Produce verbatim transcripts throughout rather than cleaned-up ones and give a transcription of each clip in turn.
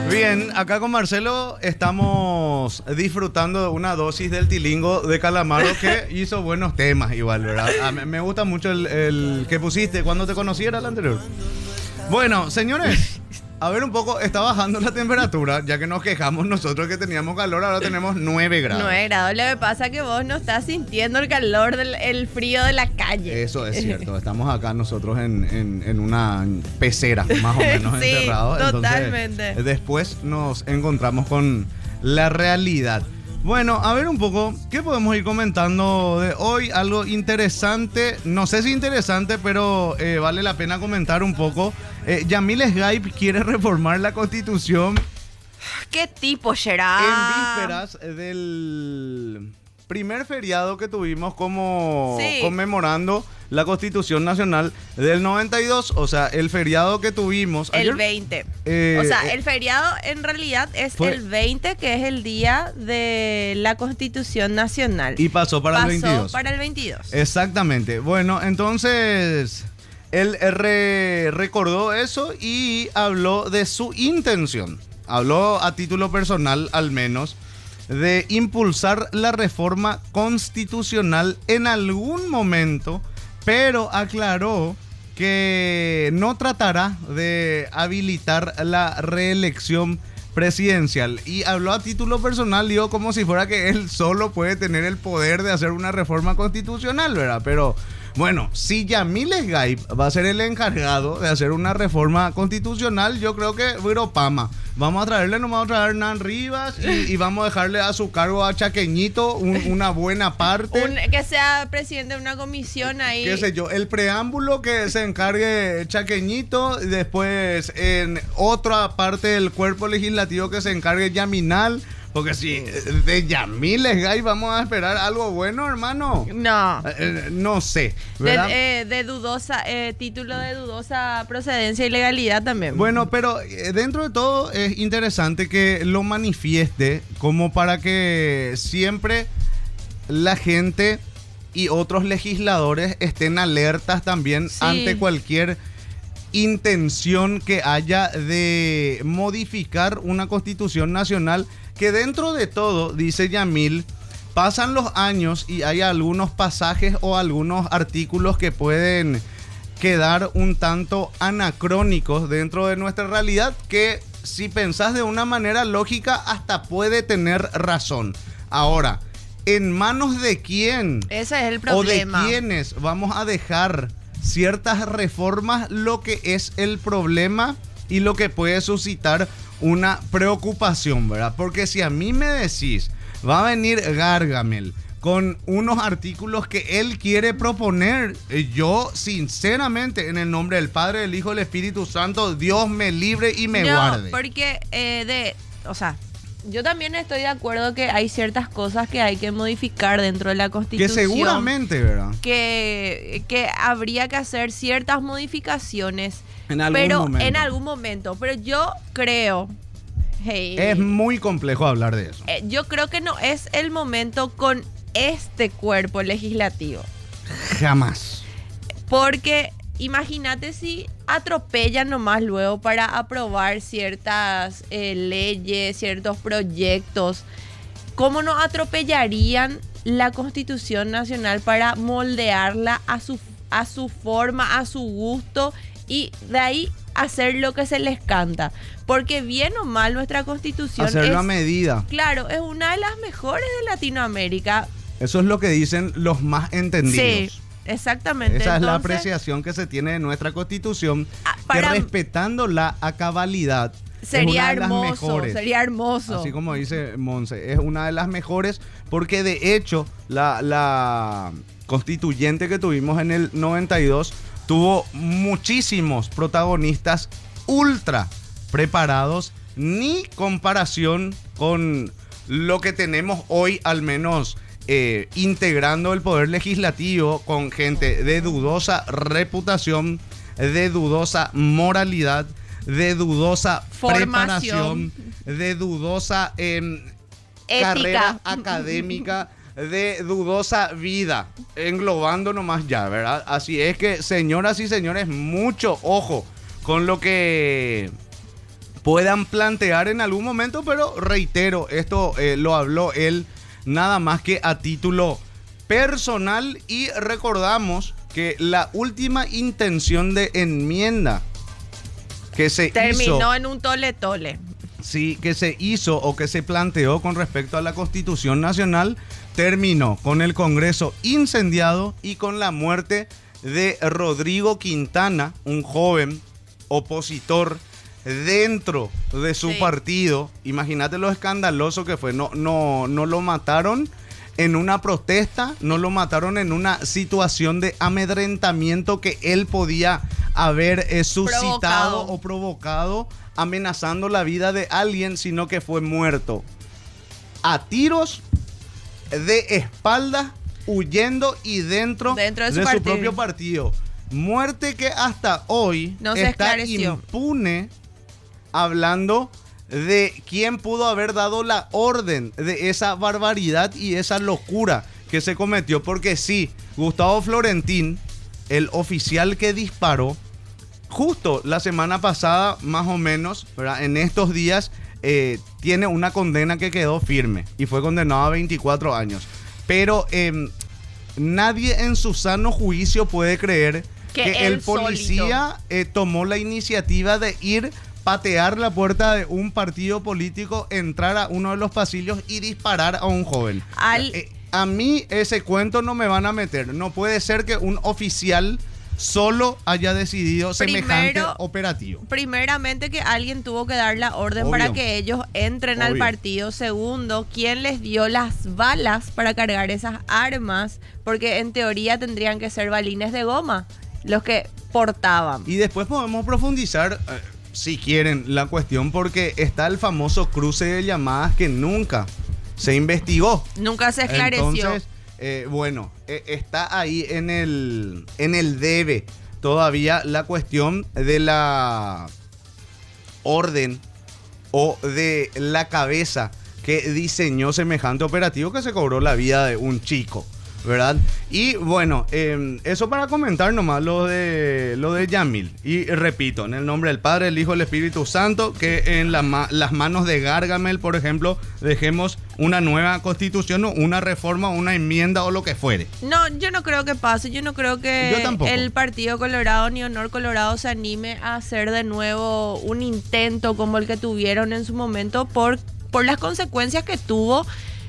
Bien, acá con Marcelo estamos disfrutando de una dosis del tilingo de Calamaro que hizo buenos temas igual, ¿verdad? A mí me gusta mucho el, el que pusiste cuando te conocí, era el anterior. Bueno, señores, a ver un poco, está bajando la temperatura, ya que nos quejamos nosotros que teníamos calor, ahora tenemos nueve grados. nueve grados, lo que pasa es que vos no estás sintiendo el calor del el frío de la calle. Eso es cierto, estamos acá nosotros en, en, en una pecera, más o menos, sí, encerrados. Totalmente. Entonces, después nos encontramos con la realidad. Bueno, a ver un poco, ¿qué podemos ir comentando de hoy? Algo interesante, no sé si interesante, pero eh, vale la pena comentar un poco. Eh, Yamil Sgaip quiere reformar la Constitución. ¿Qué tipo será? En vísperas del primer feriado que tuvimos como sí. conmemorando la Constitución Nacional del noventa y dos, o sea, el feriado que tuvimos el ayer, veinte. Eh, o sea, eh, el feriado en realidad es fue, el veinte, que es el día de la Constitución Nacional. Y pasó para pasó el veintidós. para el veintidós. Exactamente. Bueno, entonces él re recordó eso y habló de su intención. Habló a título personal, al menos, de impulsar la reforma constitucional en algún momento, pero aclaró que no tratará de habilitar la reelección presidencial. Y habló a título personal, digo, como si fuera que él solo puede tener el poder de hacer una reforma constitucional, ¿verdad? Pero bueno, si Yamil Sgaip va a ser el encargado de hacer una reforma constitucional, yo creo que Viropama. Vamos a traerle nomás otra vez a Hernán Rivas y, y vamos a dejarle a su cargo a Chaqueñito un, una buena parte. Un, que sea presidente de una comisión ahí. Qué sé yo, el preámbulo que se encargue Chaqueñito, y después en otra parte del cuerpo legislativo que se encargue Yaminal. Porque si de Yamil Sgaip vamos a esperar algo bueno, hermano. No. Eh, no sé. De, eh, de dudosa, eh, título de dudosa procedencia y legalidad también. Bueno, pero eh, dentro de todo es interesante que lo manifieste como para que siempre la gente y otros legisladores estén alertas también, sí, ante cualquier intención que haya de modificar una constitución nacional, que dentro de todo, dice Yamil, pasan los años y hay algunos pasajes o algunos artículos que pueden quedar un tanto anacrónicos dentro de nuestra realidad, que si pensás de una manera lógica hasta puede tener razón. Ahora, ¿en manos de quién? Ese es el problema. ¿O de quiénes vamos a dejar ciertas reformas? Lo que es el problema y lo que puede suscitar una preocupación, ¿verdad? Porque si a mí me decís, va a venir Gargamel con unos artículos que él quiere proponer, yo sinceramente, en el nombre del Padre, del Hijo y del Espíritu Santo, Dios me libre y me no, guarde. Porque eh, de, o sea, yo también estoy de acuerdo que hay ciertas cosas que hay que modificar dentro de la Constitución. Que seguramente, ¿verdad? Que, que habría que hacer ciertas modificaciones. En algún pero momento. en algún momento. Pero yo creo... Hey, es muy complejo hablar de eso. Eh, yo creo que no es el momento con este cuerpo legislativo. Jamás. Porque imagínate si atropellan nomás luego para aprobar ciertas eh, leyes, ciertos proyectos. ¿Cómo no atropellarían la Constitución Nacional para moldearla a su, a su forma, a su gusto, y de ahí hacer lo que se les canta? Porque bien o mal nuestra Constitución hacerlo es, a medida. Claro, es una de las mejores de Latinoamérica. Eso es lo que dicen los más entendidos. Sí, exactamente. Esa Entonces, es la apreciación que se tiene de nuestra Constitución, para, que respetándola a cabalidad sería es una hermoso, de las mejores. Sería hermoso. Así como dice Monse, es una de las mejores, porque de hecho la, la constituyente que tuvimos en el noventa y dos tuvo muchísimos protagonistas ultra preparados, ni comparación con lo que tenemos hoy, al menos eh, integrando el poder legislativo con gente de dudosa reputación, de dudosa moralidad, de dudosa formación, preparación, de dudosa eh, carrera académica, de dudosa vida, englobando nomás ya, ¿verdad? Así es que, señoras y señores, mucho ojo con lo que puedan plantear en algún momento, pero reitero, esto eh, lo habló él nada más que a título personal, y recordamos que la última intención de enmienda que se terminó hizo, en un tole tole. Sí, que se hizo o que se planteó con respecto a la Constitución Nacional, terminó con el Congreso incendiado y con la muerte de Rodrigo Quintana, un joven opositor dentro de su Sí. partido. Imagínate lo escandaloso que fue. No, no, no lo mataron en una protesta, no lo mataron en una situación de amedrentamiento que él podía haber eh, suscitado Provocado. o provocado, amenazando la vida de alguien, sino que fue muerto a tiros de espaldas, huyendo y dentro, Dentro de su su partido. propio partido. Muerte que hasta hoy No se está esclareció. impune, hablando de quién pudo haber dado la orden de esa barbaridad y esa locura que se cometió. Porque sí, Gustavo Florentín, el oficial que disparó, justo la semana pasada, más o menos, ¿verdad? En estos días, eh, tiene una condena que quedó firme y fue condenado a veinticuatro años. Pero eh, nadie en su sano juicio puede creer Que que, él el policía eh, tomó la iniciativa de ir, patear la puerta de un partido político, entrar a uno de los pasillos y disparar a un joven. Al- Eh, a mí ese cuento no me van a meter. No puede ser que un oficial solo haya decidido semejante Primero- operativo. Primeramente, que alguien tuvo que dar la orden Obvio. para que ellos entren al Obvio. partido. Segundo, ¿quién les dio las balas para cargar esas armas? Porque en teoría tendrían que ser balines de goma los que portaban. Y después podemos profundizar, eh, si quieren, la cuestión, porque está el famoso cruce de llamadas que nunca se investigó. Nunca se esclareció. Entonces, eh, bueno, eh, está ahí en el, en el debe todavía la cuestión de la orden o de la cabeza que diseñó semejante operativo que se cobró la vida de un chico, ¿verdad? Y bueno, eh, eso para comentar nomás lo de lo de Yamil. Y repito, en el nombre del Padre, el Hijo y el Espíritu Santo, que en la ma- las manos de Gargamel, por ejemplo, dejemos una nueva constitución o una reforma, una enmienda o lo que fuere. No, yo no creo que pase. Yo no creo que Yo tampoco. el Partido Colorado ni Honor Colorado se anime a hacer de nuevo un intento como el que tuvieron en su momento por, por las consecuencias que tuvo.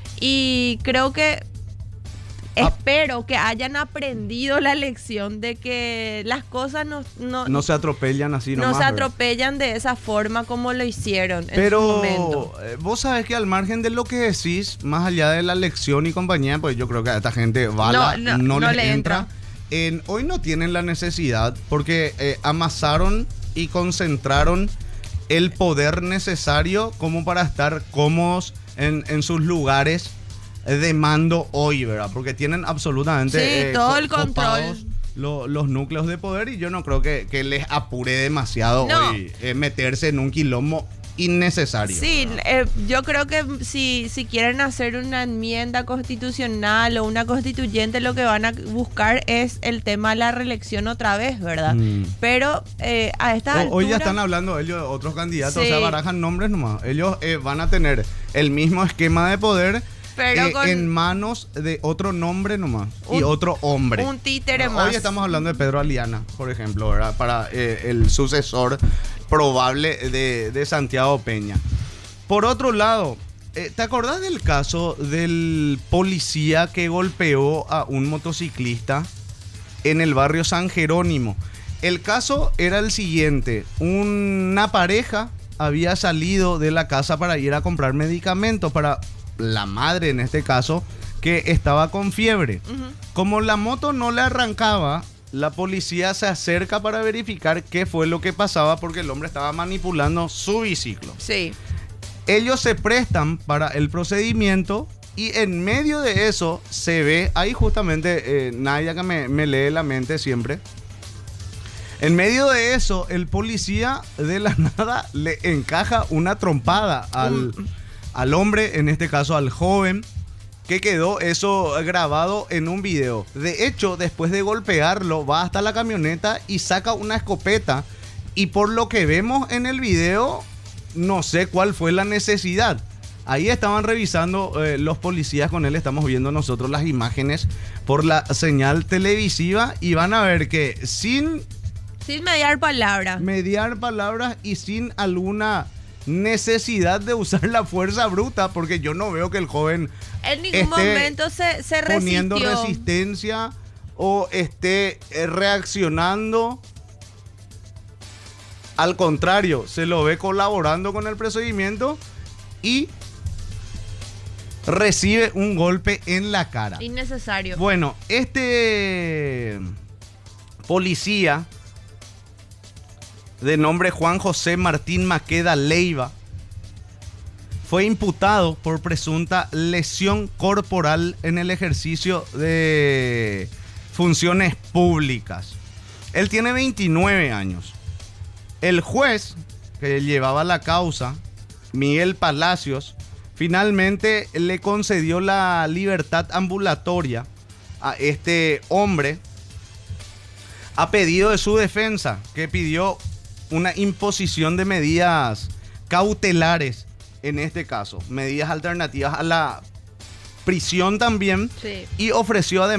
Y creo que Ah. espero que hayan aprendido la lección de que las cosas no, no, No se atropellan así no nomás, se ¿verdad? atropellan de esa forma como lo hicieron en su Pero momento. eh, vos sabés que al margen de lo que decís, más allá de la lección y compañía, pues yo creo que a esta gente bala No, no, no, no les le entra. entra. En- hoy no tienen la necesidad porque eh, amasaron y concentraron el poder necesario como para estar cómodos en, en sus lugares de mando hoy, ¿verdad? Porque tienen absolutamente Sí, todo co- el control. copados lo- los núcleos de poder, y yo no creo que, que les apure demasiado No. hoy eh, meterse en un quilombo innecesario. Sí, ¿verdad? eh, yo creo que si, si quieren hacer una enmienda constitucional o una constituyente, lo que van a buscar es el tema de la reelección otra vez, ¿verdad? Mm. Pero eh, a esta O- hoy ya altura- están hablando ellos de otros candidatos, Sí. o sea, barajan nombres nomás. Ellos eh, van a tener el mismo esquema de poder, Pero eh, con- en manos de otro nombre nomás y Un- otro hombre. un títere Hoy más. estamos hablando de Pedro Aliana, por ejemplo, ¿verdad? Para eh, el sucesor probable de, de Santiago Peña. Por otro lado, eh, ¿te acordás del caso del policía que golpeó a un motociclista en el barrio San Jerónimo? El caso era el siguiente: una pareja había salido de la casa para ir a comprar medicamentos para la madre, en este caso, que estaba con fiebre. Ujú. Como la moto no le arrancaba, la policía se acerca para verificar qué fue lo que pasaba, porque el hombre estaba manipulando su biciclo. Sí. Ellos se prestan para el procedimiento y en medio de eso se ve, ahí justamente eh, Nadia, que me, me lee la mente siempre, en medio de eso el policía de la nada le encaja una trompada al, al hombre, en este caso al joven, que quedó eso grabado en un video. De hecho, después de golpearlo, va hasta la camioneta y saca una escopeta, y por lo que vemos en el video, no sé cuál fue la necesidad. Ahí estaban revisando eh, los policías con él, estamos viendo nosotros las imágenes por la señal televisiva y van a ver que sin... Sin mediar palabras. Mediar palabras y sin alguna necesidad de usar la fuerza bruta, porque yo no veo que el joven en ningún esté momento se, se resistió. poniendo resistencia o esté eh, reaccionando. Al contrario, se lo ve colaborando con el procedimiento y recibe un golpe en la cara. Innecesario. Bueno, este policía de nombre Juan José Martín Maqueda Leiva fue imputado por presunta lesión corporal en el ejercicio de funciones públicas. Él tiene veintinueve años. El juez que llevaba la causa, Miguel Palacios, finalmente le concedió la libertad ambulatoria a este hombre a pedido de su defensa, que pidió una imposición de medidas cautelares en este caso, medidas alternativas a la prisión también, Sí. y ofreció además